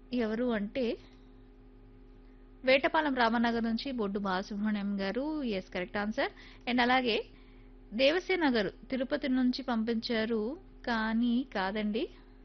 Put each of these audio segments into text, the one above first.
ఎవరు అంటే వేటపాలెం రామనగర్ నుంచి బొడ్డు బాలసుబ్రహ్మణ్యం గారు. Yes, correct answer. అండ్ అలాగే దేవసేన గారు తిరుపతి నుంచి పంపించారు, కానీ కాదండి.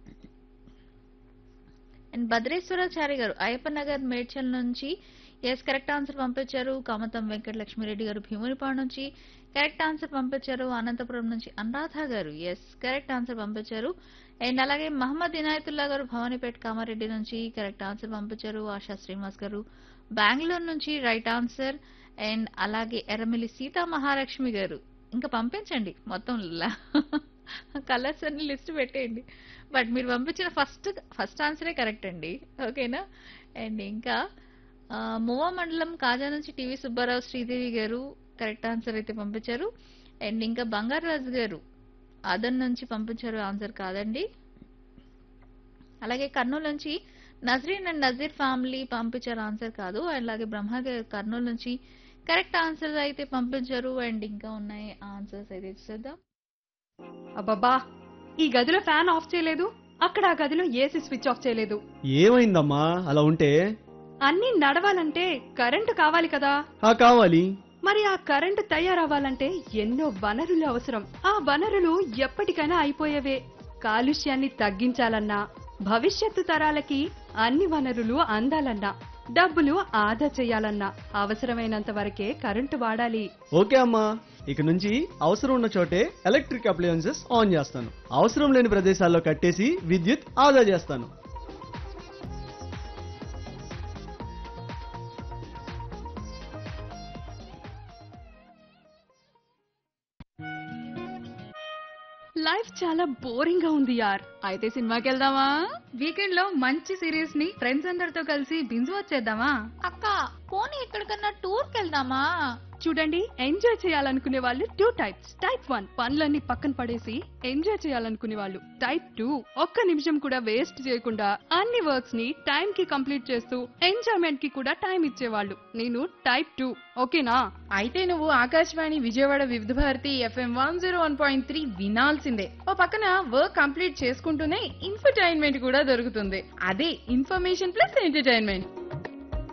అండ్ భద్రేశ్వరాచారి గారు అయ్యప్ప నగర్ మేడ్చల్ నుంచి ఎస్, కరెక్ట్ ఆన్సర్ పంపించారు. కామతం వెంకట లక్ష్మీరెడ్డి గారు భీమునిపాడు నుంచి కరెక్ట్ ఆన్సర్ పంపించారు. అనంతపురం నుంచి అనురాధ గారు ఎస్, కరెక్ట్ ఆన్సర్ పంపించారు. అండ్ అలాగే మహమ్మద్ ఇనాయతుల్లా గారు భవానీపేట కామారెడ్డి నుంచి కరెక్ట్ ఆన్సర్ పంపించారు. ఆశా శ్రీనివాస్ గారు బెంగళూరు నుంచి రైట్ ఆన్సర్. అండ్ అలాగే ఎర్రమిల్లి సీతా మహాలక్ష్మి గారు ఇంకా పంపించండి, మొత్తం కలర్స్ అన్ని లిస్ట్ పెట్టేయండి. బట్ మీరు పంపించిన ఫస్ట్ ఆన్సరే కరెక్ట్ అండి, ఓకేనా. అండ్ ఇంకా మోవా మండలం కాజా నుంచి టీవీ సుబ్బారావు శ్రీదేవి గారు కరెక్ట్ ఆన్సర్ అయితే పంపించారు. అండ్ ఇంకా బంగారాజు గారు అదన్ నుంచి పంపించారు, ఆన్సర్ కాదండి. అలాగే కర్నూలు నుంచి నజరీన్ అండ్ నజీర్ ఫ్యామిలీ పంపించారు, ఆన్సర్ కాదు. అలాగే బ్రహ్మ గారు కర్నూలు నుంచి కరెక్ట్ ఆన్సర్స్ అయితే పంపించారు. అండ్ ఇంకా ఉన్నాయి ఆన్సర్స్ అయితే చూద్దాం. అబ్బబ్బా, ఈ గదిలో ఫ్యాన్ ఆఫ్ చేయలేదు, అక్కడ ఆ గదిలో ఏసీ స్విచ్ ఆఫ్ చేయలేదు. ఏమైందమ్మా అలా ఉంటే? అన్నీ నడవాలంటే కరెంటు కావాలి కదా. కావాలి. మరి ఆ కరెంటు తయారవ్వాలంటే ఎన్నో వనరులు అవసరం. ఆ వనరులు ఎప్పటికైనా అయిపోయేవే. కాలుష్యాన్ని తగ్గించాలన్నా, భవిష్యత్తు తరాలకి అన్ని వనరులు అందాలన్నా, డబ్బులు ఆదా చేయాలన్నా అవసరమైనంత వరకే కరెంటు వాడాలి. ఓకే అమ్మా, ఇక నుంచి అవసరం ఉన్న చోటే ఎలక్ట్రిక్ అప్లయన్సెస్ ఆన్ చేస్తాను. అవసరం లేని ప్రదేశాల్లో కట్టేసి విద్యుత్ ఆదా చేస్తాను. లైఫ్ చాలా బోరింగ్ గా ఉంది యార్. అయితే సినిమాకి వెళ్దామా? వీకెండ్ లో మంచి సిరీస్ ని ఫ్రెండ్స్ అందరితో కలిసి బింజ్ వచ్చేద్దామా? అక్క పోనీ ఎక్కడికన్నా టూర్ కెళ్దామా? చూడండి, ఎంజాయ్ చేయాలనుకునే వాళ్ళు టూ టైప్స్. టైప్ 1 పనులన్నీ పక్కన పడేసి ఎంజాయ్ చేయాలనుకునే వాళ్ళు. టైప్ 2 ఒక్క నిమిషం కూడా వేస్ట్ చేయకుండా అన్ని వర్క్స్ ని టైం కి కంప్లీట్ చేస్తూ ఎంజాయ్మెంట్ కి కూడా టైం ఇచ్చేవాళ్ళు. నేను టైప్ 2, ఓకేనా? అయితే నువ్వు ఆకాశవాణి విజయవాడ వివిధ భారతి FM 101.3 వినాల్సిందే. ఓ పక్కన వర్క్ కంప్లీట్ చేసుకుంటూనే ఇన్ఫర్టైన్మెంట్ కూడా దొరుకుతుంది. అదే ఇన్ఫర్మేషన్ ప్లస్ ఎంటర్టైన్మెంట్.